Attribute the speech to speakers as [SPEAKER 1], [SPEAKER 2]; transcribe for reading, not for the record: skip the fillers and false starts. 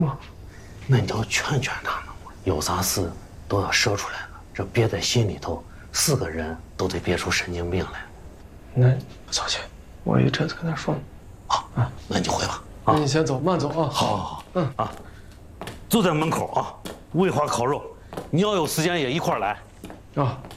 [SPEAKER 1] 那你要劝劝他们嘛，有啥事都要说出来了，这憋在心里头，4个人都得憋出神经病来。
[SPEAKER 2] 那小心，我一阵子跟他说。
[SPEAKER 1] 好啊，那你回吧。
[SPEAKER 2] 那你先走，慢走啊。
[SPEAKER 1] 好，就在门口啊，喂花烤肉，你要有时间也一块儿来。
[SPEAKER 2] 啊。